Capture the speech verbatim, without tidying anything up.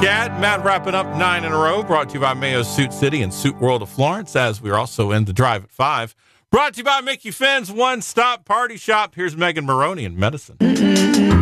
Cat. Matt wrapping up nine in a row. Brought to you by Mayo Suit City and Suit World of Florence, as we're also in the drive at five. Brought to you by Mickey Finn's One Stop Party Shop. Here's Megan Maroney in Medicine.